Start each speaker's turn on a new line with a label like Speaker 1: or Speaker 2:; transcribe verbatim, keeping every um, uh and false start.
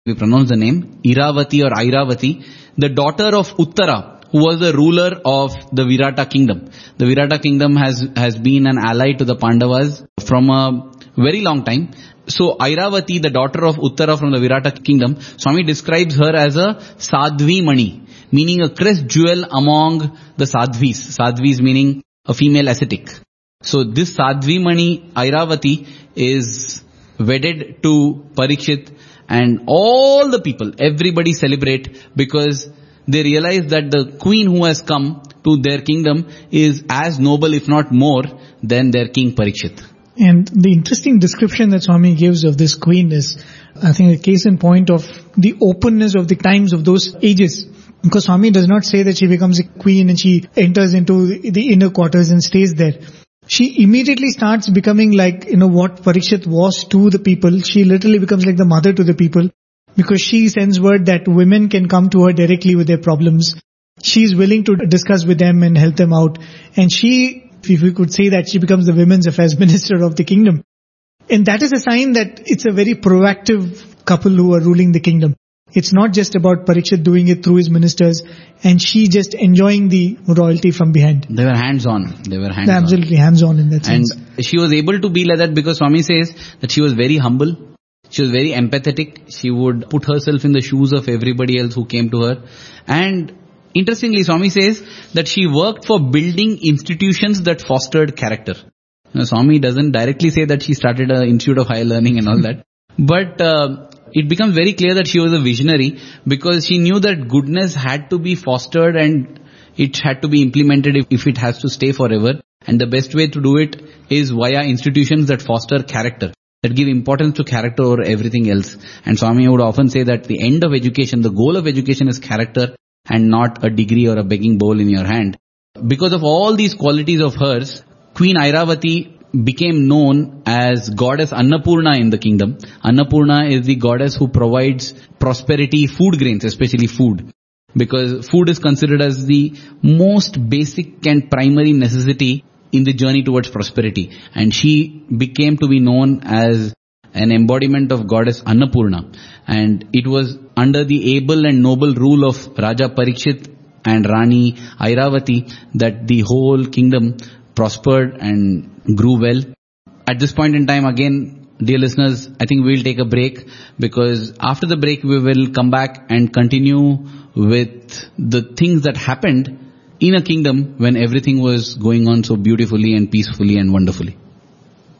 Speaker 1: we pronounce the name, Iravati or Airavati, the daughter of Uttara, who was the ruler of the Virata kingdom. The Virata kingdom has, has been an ally to the Pandavas from a very long time. So Airavati, the daughter of Uttara from the Virata kingdom, Swami describes her as a Sadhvi Mani, meaning a crest jewel among the Sadhvis. Sadhvis meaning a female ascetic. So this Sadhvi Mani, Airavati, is wedded to Parikshit, and all the people, everybody celebrate because they realize that the queen who has come to their kingdom is as noble, if not more, than their king Parikshit.
Speaker 2: And the interesting description that Swami gives of this queen is, I think, a case in point of the openness of the times of those ages. Because Swami does not say that she becomes a queen and she enters into the inner quarters and stays there. She immediately starts becoming like, you know, what Parikshit was to the people. She literally becomes like the mother to the people, because she sends word that women can come to her directly with their problems. She is willing to discuss with them and help them out. And she, if we could say that, she becomes the women's affairs minister of the kingdom. And that is a sign that it's a very proactive couple who are ruling the kingdom. It's not just about Parikshit doing it through his ministers and she just enjoying the royalty from behind.
Speaker 1: They were hands-on. They were hands-on.
Speaker 2: Absolutely hands-on in that sense.
Speaker 1: And she was able to be like that because Swami says that she was very humble. She was very empathetic. She would put herself in the shoes of everybody else who came to her. And interestingly, Swami says that she worked for building institutions that fostered character. Now, Swami doesn't directly say that she started an institute of higher learning and all that. But uh, it becomes very clear that she was a visionary because she knew that goodness had to be fostered and it had to be implemented if, if it has to stay forever. And the best way to do it is via institutions that foster character, that give importance to character over everything else. And Swami would often say that the end of education, the goal of education is character and not a degree or a begging bowl in your hand. Because of all these qualities of hers, Queen Airavati became known as goddess Annapurna in the kingdom. Annapurna is the goddess who provides prosperity, food grains, especially food. Because food is considered as the most basic and primary necessity in the journey towards prosperity. And she became to be known as an embodiment of goddess Annapurna. And it was under the able and noble rule of Raja Parikshit and Rani Airavati that the whole kingdom prospered and grew well. At this point in time, again, dear listeners, I think we'll take a break, because after the break we will come back and continue with the things that happened in a kingdom when everything was going on so beautifully and peacefully and wonderfully.